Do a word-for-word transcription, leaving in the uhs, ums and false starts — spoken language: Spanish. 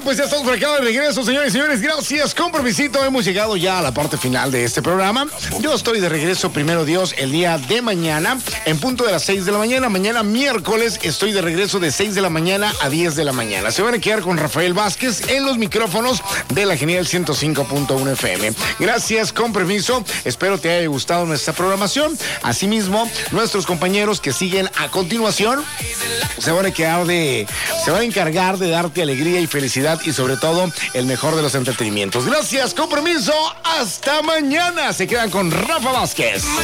pues ya estamos por acá de regreso, señores y señores. Gracias, compromisito. Hemos llegado ya a la parte final de este programa. Yo estoy de regreso, primero Dios, el día de mañana, en punto de las seis de la mañana. Mañana miércoles estoy de regreso de seis de la mañana a diez de la mañana. Se van a quedar con Rafael Vázquez en los micrófonos de la Genial ciento cinco punto uno F M. Gracias, con permiso. Espero te haya gustado nuestra programación. Asimismo, nuestros compañeros que siguen a continuación se van a quedar de, se van a encargar de darte alegría y felicidad y sobre todo el mejor de los entretenimientos. Gracias, compromiso. Hasta mañana. Se quedan con Rafa Vázquez.